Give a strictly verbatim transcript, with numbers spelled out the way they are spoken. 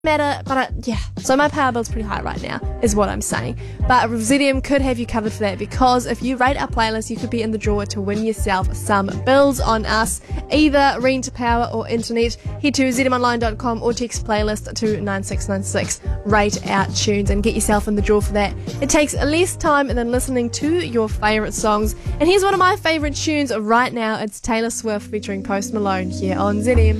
matter, but uh, yeah, so my power bill's pretty high right now, is what I'm saying. But Residium could have you covered for that, because if you rate our playlist, you could be in the draw to win yourself some bills on us, either rent, power, or internet. Head to residium online dot com or text playlist to nine six nine six. Rate our tunes and get yourself in the draw for that. It takes less time than listening to your favourite songs. And here's one of my favourite tunes right now. It's Taylor Swift featuring Post Malone here on Z M.